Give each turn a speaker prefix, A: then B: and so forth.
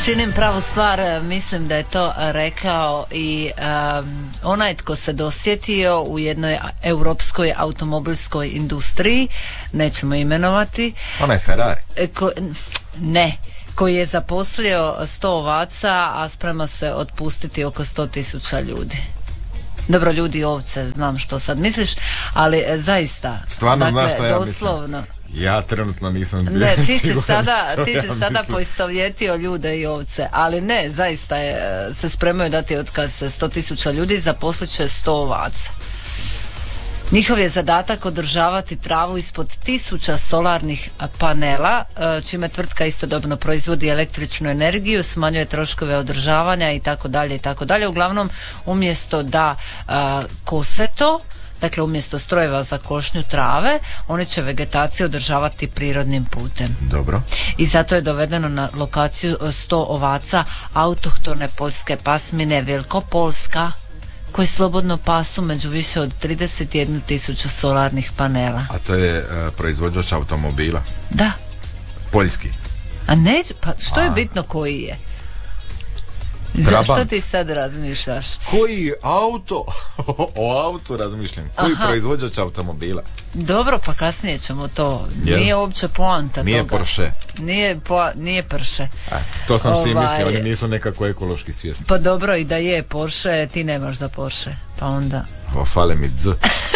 A: Činim pravu stvar, mislim da je to rekao i onaj tko se dosjetio u jednoj europskoj automobilskoj industriji, nećemo imenovati.
B: Onaj Ferrari?
A: Koji je zaposlio 100 ovaca, a sprema se otpustiti oko 100.000 ljudi. Dobro, ljudi i ovce, znam što sad misliš, ali zaista,
B: stvarno,
A: dakle,
B: znaš što ja
A: doslovno
B: mislim? Ja trenutno nisam bio
A: ne, ti si sada poistovjetio ljude i ovce, ali ne, zaista se spremaju dati otkaz 100.000 ljudi, zaposlit će 100 ovaca. Njihov je zadatak održavati travu ispod 1000 solarnih panela, čime tvrtka istodobno proizvodi električnu energiju, smanjuje troškove održavanja i tako dalje. Uglavnom, umjesto da kose to, dakle umjesto strojeva za košnju trave, oni će vegetaciju održavati prirodnim putem.
B: Dobro. I
A: zato je dovedeno na lokaciju 100 ovaca autohtone poljske pasmine Velikopolska, koji slobodno pasu među više od 31.000 solarnih panela.
B: A to je proizvođač automobila?
A: Da.
B: Poljski?
A: A ne, pa što je bitno koji je? Zašto ti sad razmišljaš?
B: Koji auto? O autu razmišljam. Koji proizvođač automobila?
A: Dobro, pa kasnije ćemo to. Nije uopće poanta
B: nije
A: toga.
B: Porsche.
A: Nije Porsche.
B: To sam si mislio, oni nisu nekako ekološki svjesni.
A: Pa dobro, i da je Porsche, ti nemaš za Porsche. Pa onda...
B: Fale mi dz.